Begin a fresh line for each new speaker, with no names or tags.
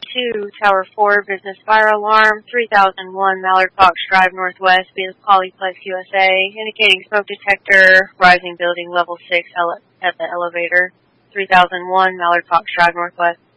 2, Tower 4, business fire alarm, 3001 Mallard Fox Drive Northwest, Polyplex, USA, indicating smoke detector, rising building level 6 at the elevator, 3001 Mallard Fox Drive Northwest.